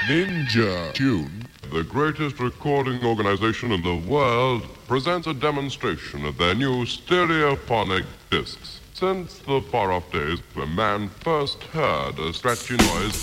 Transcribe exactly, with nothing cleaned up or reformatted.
Ninja Tune, the greatest recording organization in the world, presents a demonstration of their new stereophonic discs. Since the far-off days when man first heard a scratchy noise